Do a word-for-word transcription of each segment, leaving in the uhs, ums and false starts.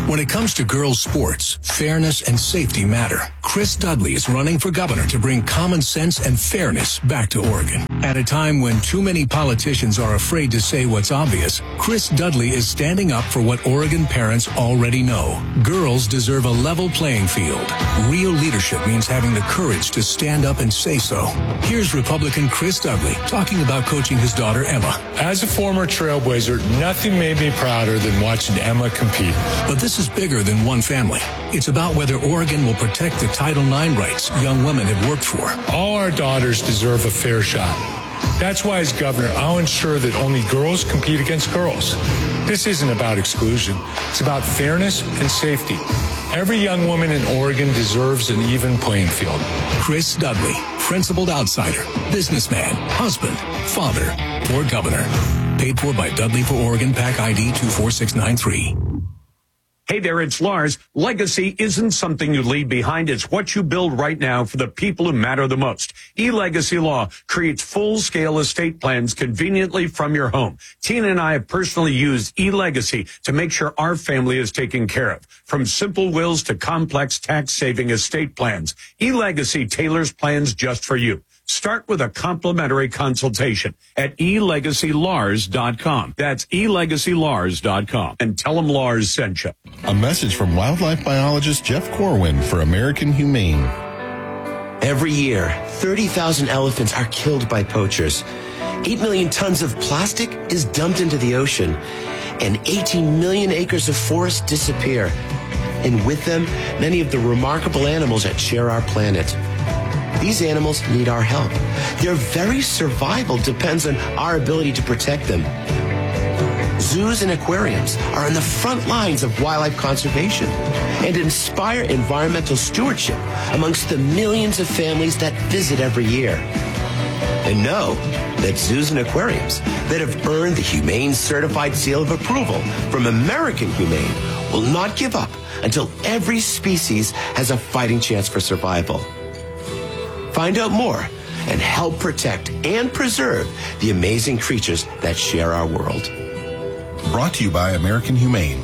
When it comes to girls' sports, fairness and safety matter. Chris Dudley is running for governor to bring common sense and fairness back to Oregon. At a time when too many politicians are afraid to say what's obvious, Chris Dudley is standing up for what Oregon parents already know. Girls deserve a level playing field. Real leadership means having the courage to stand up and say so. Here's Republican Chris Dudley talking about coaching his daughter, Emma. As a former Trailblazer, nothing made me prouder than watching Emma compete. But this is bigger than one family. It's about whether Oregon will protect the Title nine rights young women have worked for. All our daughters deserve a fair shot. That's why, as governor, I'll ensure that only girls compete against girls. This isn't about exclusion. It's about fairness and safety. Every young woman in Oregon deserves an even playing field. Chris Dudley, principled outsider, businessman, husband, father, or governor. Paid for by Dudley for Oregon, PAC I D two four six nine three. Hey there, it's Lars. Legacy isn't something you leave behind. It's what you build right now for the people who matter the most. eLegacy Law creates full-scale estate plans conveniently from your home. Tina and I have personally used eLegacy to make sure our family is taken care of. From simple wills to complex tax-saving estate plans, eLegacy tailors plans just for you. Start with a complimentary consultation at e legacy lars dot com. That's e legacy lars dot com. And tell them Lars sent you. A message from wildlife biologist Jeff Corwin for American Humane. Every year, thirty thousand elephants are killed by poachers. eight million tons of plastic is dumped into the ocean. And eighteen million acres of forest disappear. And with them, many of the remarkable animals that share our planet. These animals need our help. Their very survival depends on our ability to protect them. Zoos and aquariums are on the front lines of wildlife conservation and inspire environmental stewardship amongst the millions of families that visit every year. And know that zoos and aquariums that have earned the Humane Certified Seal of Approval from American Humane will not give up until every species has a fighting chance for survival. Find out more and help protect and preserve the amazing creatures that share our world. Brought to you by American Humane.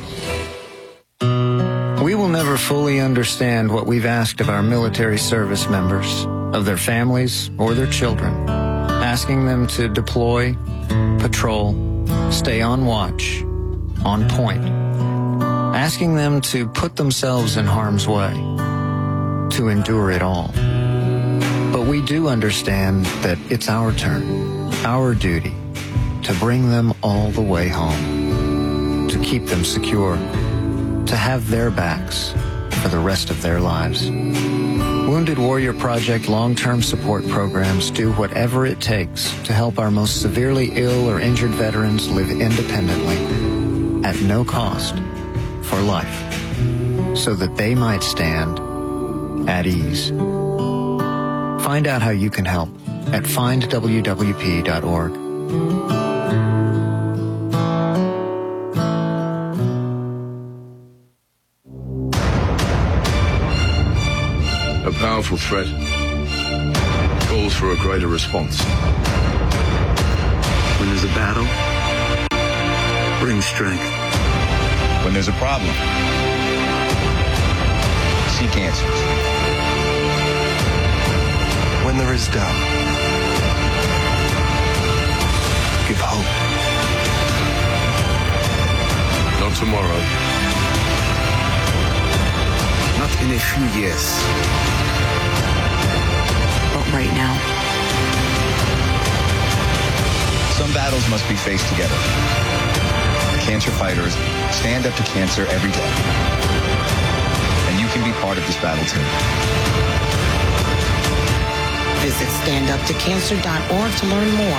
We will never fully understand what we've asked of our military service members, of their families or their children, asking them to deploy, patrol, stay on watch, on point, asking them to put themselves in harm's way, to endure it all. But we do understand that it's our turn, our duty, to bring them all the way home, to keep them secure, to have their backs for the rest of their lives. Wounded Warrior Project long-term support programs do whatever it takes to help our most severely ill or injured veterans live independently, at no cost, for life, so that they might stand at ease. Find out how you can help at find w w p dot org. A powerful threat calls for a greater response. When there's a battle, bring strength. When there's a problem, seek answers. When there is doubt, give hope. Not tomorrow. Not in a few years. But right now. Some battles must be faced together. Cancer fighters stand up to cancer every day. And you can be part of this battle too. Visit stand up to cancer dot org to learn more.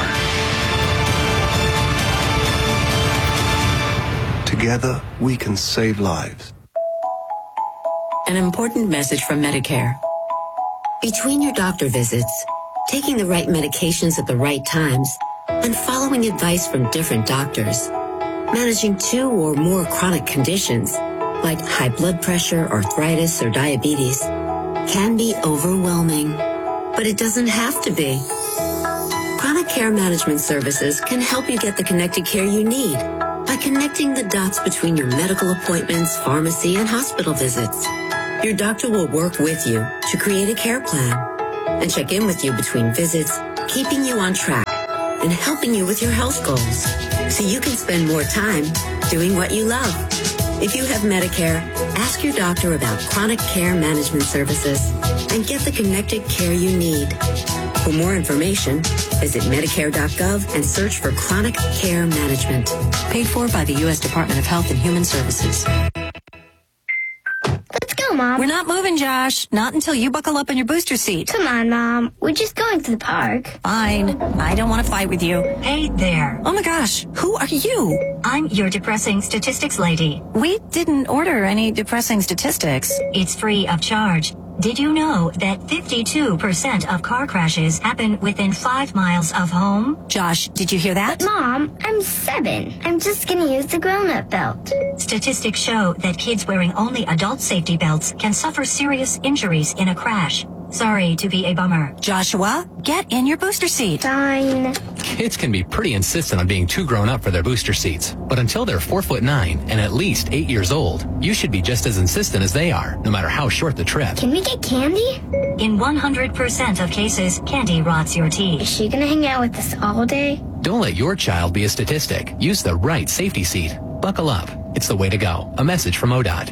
Together, we can save lives. An important message from Medicare. Between your doctor visits, taking the right medications at the right times, and following advice from different doctors, managing two or more chronic conditions, like high blood pressure, arthritis, or diabetes, can be overwhelming. But it doesn't have to be. Chronic Care Management Services can help you get the connected care you need by by connecting the dots between your medical appointments, pharmacy, and hospital visits. Your doctor will work with you to create a care plan and check in with you between visits, keeping you on track and helping you with your health goals so you can spend more time doing what you love. If you have Medicare, ask your doctor about chronic care management services and get the connected care you need. For more information, visit Medicare dot gov and search for chronic care management. Paid for by the U S Department of Health and Human Services. Let's go, Mom. We're not moving, Josh. Not until you buckle up in your booster seat. Come on, Mom. We're just going to the park. Fine. I don't want to fight with you. Hey there. Oh my gosh. Who are you? I'm your depressing statistics lady. We didn't order any depressing statistics. It's free of charge. Did you know that fifty-two percent of car crashes happen within five miles of home? Josh, did you hear that? But Mom, I'm seven. I'm just going to use the grown-up belt. Statistics show that kids wearing only adult safety belts can suffer serious injuries in a crash. Sorry to be a bummer. Joshua, get in your booster seat. Fine. Kids can be pretty insistent on being too grown up for their booster seats. But until they're four foot nine and at least eight years old, you should be just as insistent as they are, no matter how short the trip. Can we get candy? In one hundred percent of cases, candy rots your teeth. Is she going to hang out with us all day? Don't let your child be a statistic. Use the right safety seat. Buckle up. It's the way to go. A message from O D O T.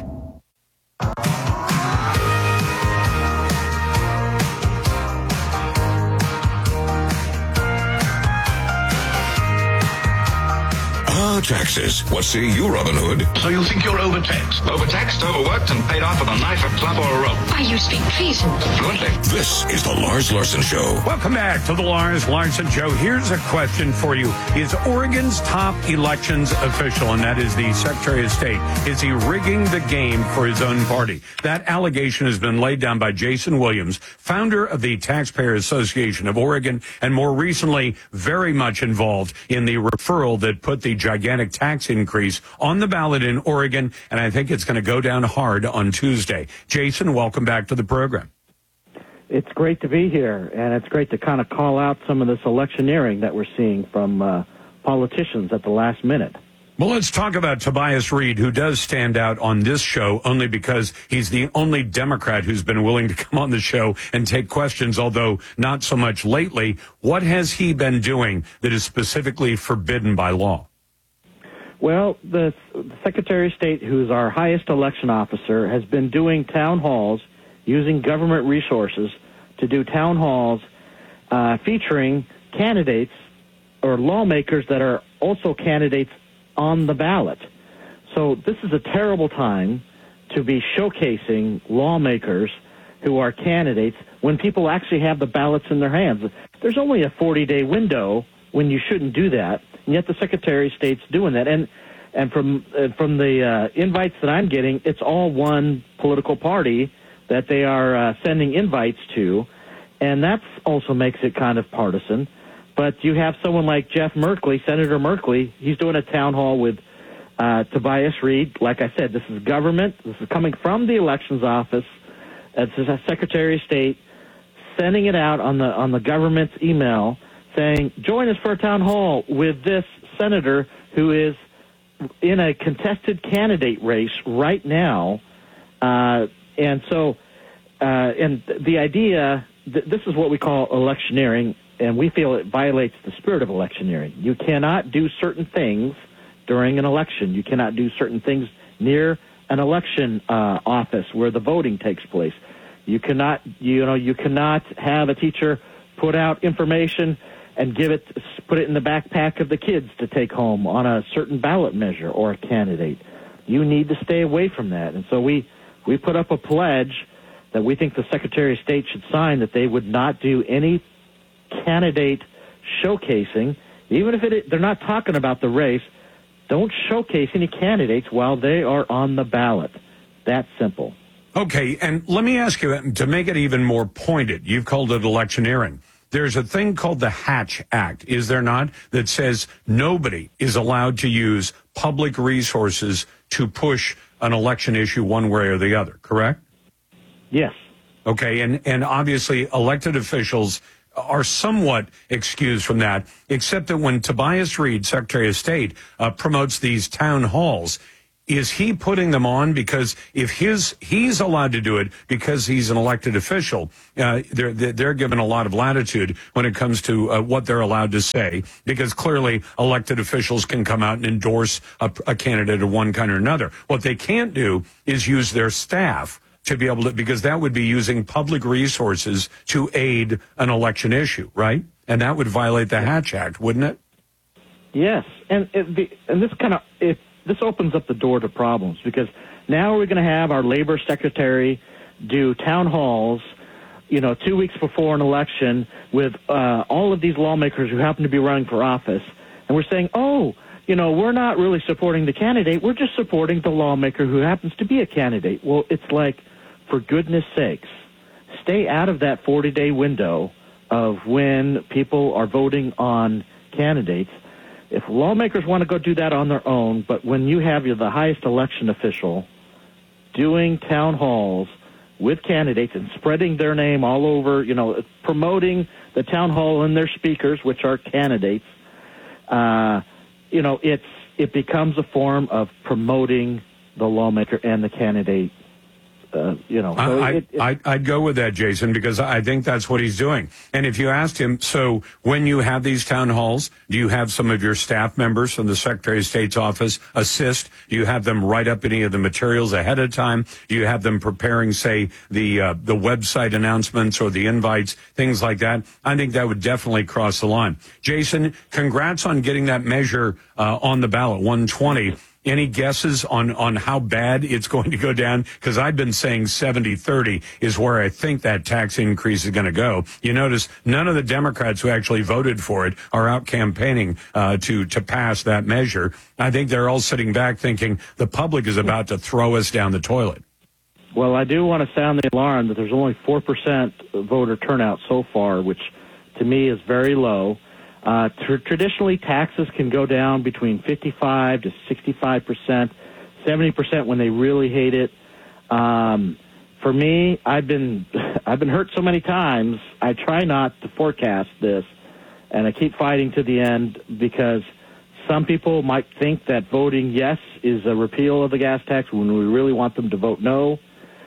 Ah, taxes. What say you, Robin Hood? So you think you're overtaxed? Overtaxed, overworked, and paid off with a knife, a club, or a rope? Why, you speak treason. Fluently. This is the Lars Larson Show. Welcome back to the Lars Larson Show. Here's a question for you. Is Oregon's top elections official, and that is the Secretary of State, is he rigging the game for his own party? That allegation has been laid down by Jason Williams, founder of the Taxpayer Association of Oregon, and more recently, very much involved in the referral that put the gigantic tax increase on the ballot in Oregon, and I think it's going to go down hard on Tuesday. Jason, welcome back to the program. It's great to be here, and it's great to kind of call out some of this electioneering that we're seeing from uh, politicians at the last minute. Well, let's talk about Tobias Reed, who does stand out on this show only because he's the only Democrat who's been willing to come on the show and take questions, although not so much lately. What has he been doing that is specifically forbidden by law? Well, the, the Secretary of State, who's our highest election officer, has been doing town halls using government resources to do town halls uh, featuring candidates or lawmakers that are also candidates on the ballot. So this is a terrible time to be showcasing lawmakers who are candidates when people actually have the ballots in their hands. There's only a forty-day window when you shouldn't do that, and yet the Secretary of State's doing that. And and from uh, from the uh, invites that I'm getting, it's all one political party that they are uh, sending invites to, and that also makes it kind of partisan. But you have someone like Jeff Merkley, Senator Merkley, he's doing a town hall with uh, Tobias Reed. Like I said, this is government. This is coming from the elections office. It's a Secretary of State sending it out on the on the government's email saying, join us for a town hall with this senator who is in a contested candidate race right now. Uh, and so, uh, and the idea, th- this is what we call electioneering, and we feel it violates the spirit of electioneering. You cannot do certain things during an election. You cannot do certain things near an election uh, office where the voting takes place. You cannot, you know, you cannot have a teacher put out information and give it, put it in the backpack of the kids to take home on a certain ballot measure or a candidate. You need to stay away from that. And so we, we put up a pledge that we think the Secretary of State should sign, that they would not do any candidate showcasing, even if it, they're not talking about the race. Don't showcase any candidates while they are on the ballot. That simple. Okay, and let me ask you, to make it even more pointed, you've called it electioneering. There's a thing called the Hatch Act, is there not, that says nobody is allowed to use public resources to push an election issue one way or the other, correct? Yes. Okay, and, and obviously elected officials are somewhat excused from that, except that when Tobias Reed, Secretary of State, uh, promotes these town halls, is he putting them on because if his he's allowed to do it because he's an elected official, uh, they're they're given a lot of latitude when it comes to uh, what they're allowed to say, because clearly elected officials can come out and endorse a, a candidate of one kind or another. What they can't do is use their staff to be able to, because that would be using public resources to aid an election issue, right? And that would violate the Hatch Act, wouldn't it? Yes, and it, the, and this kind of it. This opens up the door to problems, because now we're going to have our labor secretary do town halls, you know, two weeks before an election with uh, all of these lawmakers who happen to be running for office. And we're saying, oh, you know, we're not really supporting the candidate. We're just supporting the lawmaker who happens to be a candidate. Well, it's like, for goodness sakes, stay out of that forty-day window of when people are voting on candidates. If lawmakers want to go do that on their own, but when you have the highest election official doing town halls with candidates and spreading their name all over, you know, promoting the town hall and their speakers, which are candidates, uh, you know, it's it becomes a form of promoting the lawmaker and the candidate. Uh, you know, so I, it, it, I, I'd go with that, Jason, because I think that's what he's doing. And if you asked him, so when you have these town halls, do you have some of your staff members from the Secretary of State's office assist? Do you have them write up any of the materials ahead of time? Do you have them preparing, say, the uh, the website announcements or the invites, things like that? I think that would definitely cross the line. Jason, congrats on getting that measure uh, on the ballot, one twenty. Any guesses on, on how bad it's going to go down? Because I've been saying seventy thirty is where I think that tax increase is going to go. You notice none of the Democrats who actually voted for it are out campaigning uh, to, to pass that measure. I think they're all sitting back thinking the public is about to throw us down the toilet. Well, I do want to sound the alarm that there's only four percent voter turnout so far, which to me is very low. Uh, tr- traditionally, taxes can go down between fifty-five to sixty-five percent, seventy percent when they really hate it. Um, for me, I've been I've been hurt so many times. I try not to forecast this, and I keep fighting to the end, because some people might think that voting yes is a repeal of the gas tax when we really want them to vote no.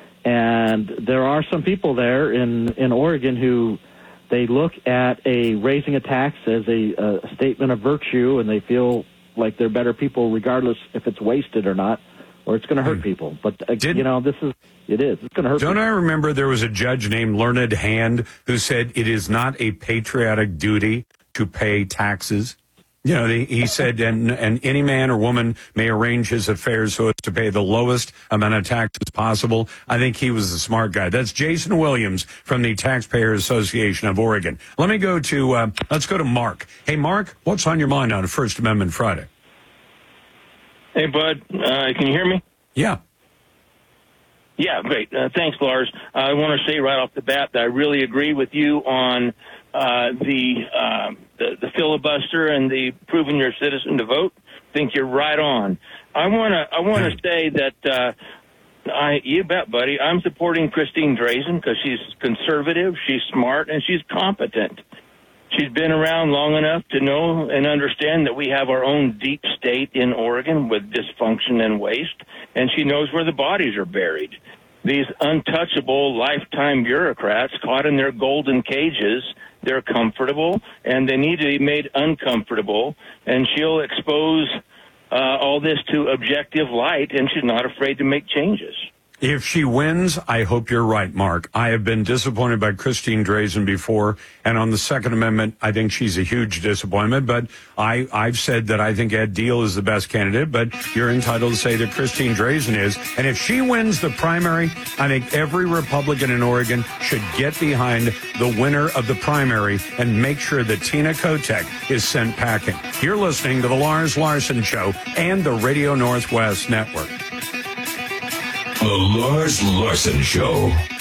And there are some people there in, in Oregon who they look at a raising a tax as a, a statement of virtue, and they feel like they're better people regardless if it's wasted or not, or it's going to hurt people. But, uh, Did, you know, this is, it is. It's going to hurt Don't people. I remember there was a judge named Learned Hand who said it is not a patriotic duty to pay taxes? You know, he said, and, and any man or woman may arrange his affairs so as to pay the lowest amount of taxes possible. I think he was a smart guy. That's Jason Williams from the Taxpayers Association of Oregon. Let me go to, uh, let's go to Mark. Hey, Mark, what's on your mind on First Amendment Friday? Hey, Bud, uh, can you hear me? Yeah. Yeah, great. Uh, thanks, Lars. I want to say right off the bat that I really agree with you on uh, the, uh, the the filibuster and the proving you're a citizen to vote. I think you're right on. I want to I want to say that uh, I you bet, buddy. I'm supporting Christine Drazan because she's conservative, she's smart, and she's competent. She's been around long enough to know and understand that we have our own deep state in Oregon with dysfunction and waste, and she knows where the bodies are buried. These untouchable lifetime bureaucrats caught in their golden cages, they're comfortable, and they need to be made uncomfortable, and she'll expose uh, all this to objective light, and she's not afraid to make changes. If she wins, I hope you're right, Mark. I have been disappointed by Christine Drazan before, and on the Second Amendment, I think she's a huge disappointment, but I, I've said that I think Ed Deal is the best candidate, but you're entitled to say that Christine Drazan is, and if she wins the primary, I think every Republican in Oregon should get behind the winner of the primary and make sure that Tina Kotek is sent packing. You're listening to The Lars Larson Show and the Radio Northwest Network. The Lars Larson Show.